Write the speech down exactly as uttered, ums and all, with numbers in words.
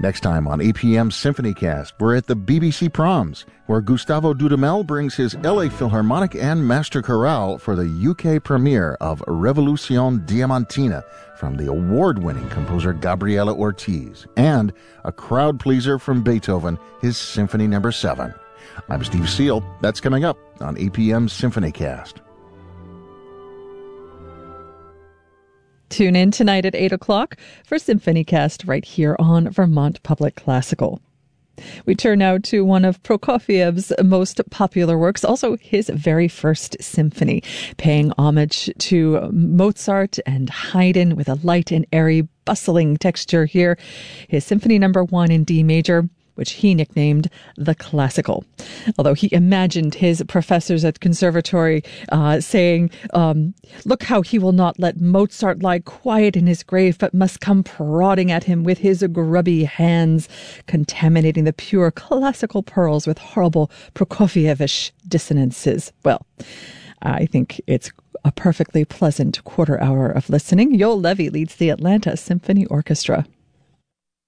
Next time on A P M SymphonyCast, we're at the B B C Proms, where Gustavo Dudamel brings his L A Philharmonic and Master Chorale for the U K premiere of Revolution Diamantina from the award-winning composer Gabriela Ortiz, and a crowd pleaser from Beethoven, his Symphony Number seven. I'm Steve Seal. That's coming up on A P M SymphonyCast. Tune in tonight at eight o'clock for SymphonyCast right here on Vermont Public Classical. We turn now to one of Prokofiev's most popular works, also his very first symphony, paying homage to Mozart and Haydn with a light and airy, bustling texture here. His Symphony Number one in D major, which he nicknamed the Classical. Although he imagined his professors at conservatory uh, saying, um, look how he will not let Mozart lie quiet in his grave, but must come prodding at him with his grubby hands, contaminating the pure classical pearls with horrible Prokofievish dissonances. Well, I think it's a perfectly pleasant quarter hour of listening. Yoel Levy leads the Atlanta Symphony Orchestra.